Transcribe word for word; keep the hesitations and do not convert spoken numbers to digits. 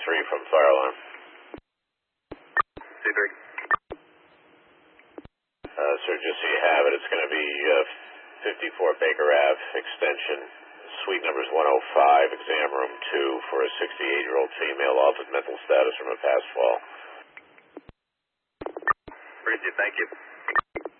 three from Fire Alarm. two three. Uh, sir, just so you have it, it's going to be uh, fifty-four Baker Ave extension, suite numbers one oh five, exam room two for a sixty-eight-year-old female off with mental status from a past fall. Appreciate it, thank you.